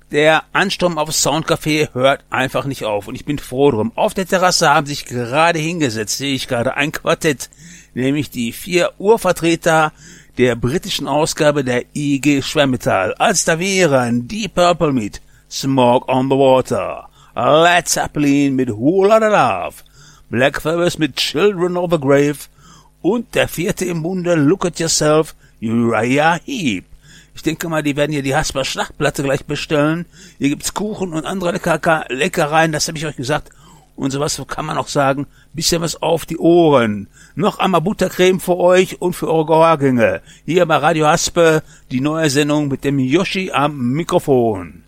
Der Ansturm auf Soundcafé hört einfach nicht auf und ich bin froh drum. Auf der Terrasse haben sich gerade hingesetzt, sehe ich gerade, ein Quartett, nämlich die 4 Urvertreter der britischen Ausgabe der IG Schwermetall. Als da wären Deep Purple mit Smoke on the Water, Led Zeppelin mit Whole Lotta Love, Black Sabbath mit Children of the Grave und der 4. im Bunde, Look at Yourself, Uriah Heep. Ich denke mal, die werden hier die Hasper Schlachtplatte gleich bestellen. Hier gibt's Kuchen und andere Leckereien, das habe ich euch gesagt. Und sowas kann man auch sagen, bisschen was auf die Ohren. Noch einmal Buttercreme für euch und für eure Gehörgänge. Hier bei Radio Haspe, die neue Sendung mit dem Yoshi am Mikrofon.